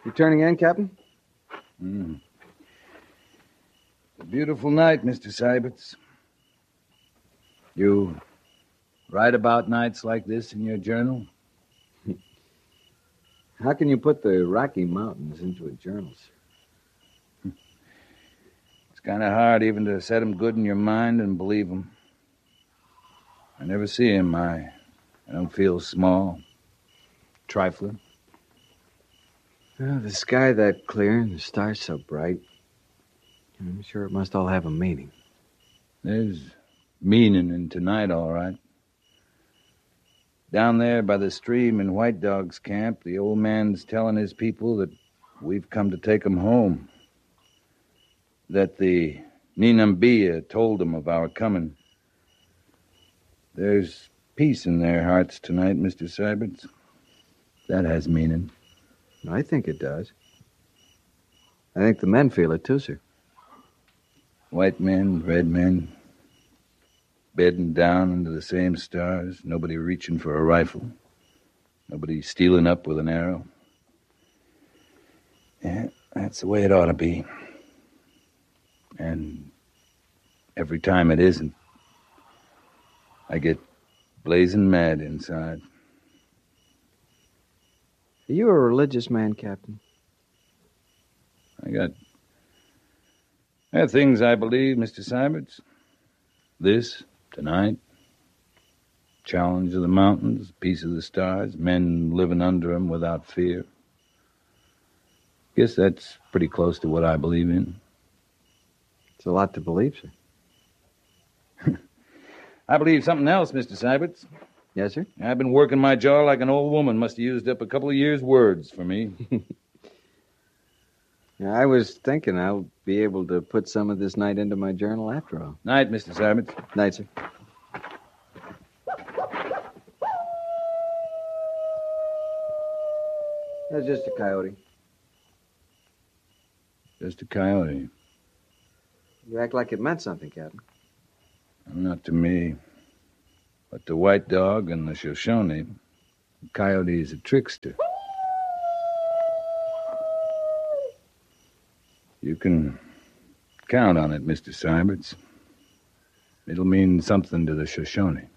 You turning in, Captain? A beautiful night, Mr. Syberts. You write about nights like this in your journal? How can you put the Rocky Mountains into a journal, sir? It's kind of hard even to set 'em good in your mind and believe 'em. I never see 'em. I don't feel small, trifling. Well, the sky that clear and the stars so bright. I'm sure it must all have a meaning. There's meaning in tonight, all right. Down there by the stream in White Dog's camp, the old man's telling his people that we've come to take 'em home. That the Ninambia told them of our coming. There's peace in their hearts tonight, Mr. Syberts. That has meaning. I think it does. I think the men feel it too, sir. White men, red men, bedding down under the same stars, nobody reaching for a rifle, nobody stealing up with an arrow. Yeah, that's the way it ought to be. And every time it isn't, I get blazing mad inside. Are you a religious man, Captain? I got things I believe, Mr. Syberts. This, tonight, challenge of the mountains, peace of the stars, men living under them without fear. Guess that's pretty close to what I believe in. It's a lot to believe, sir. I believe something else, Mr. Syberts. Yes, sir? I've been working my jaw like an old woman. Must have used up a couple of years' words for me. Yeah, I was thinking I'll be able to put some of this night into my journal after all. Night, Mr. Syberts. Night, sir. That's just a coyote. Just a coyote. You act like it meant something, Captain. Not to me. But to White Dog and the Shoshone, the coyote is a trickster. You can count on it, Mr. Syberts. It'll mean something to the Shoshone.